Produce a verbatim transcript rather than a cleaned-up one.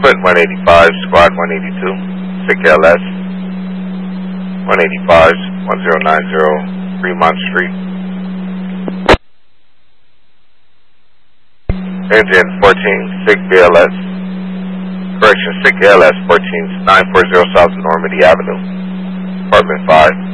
Foot one eighty-five, Squad one eighty-two, Sick L S, one eighty-five, one zero nine zero, Fremont Street. Engine fourteen, Sick B L S, correction, Sick L S fourteen, nine forty South Normandy Avenue, Apartment five.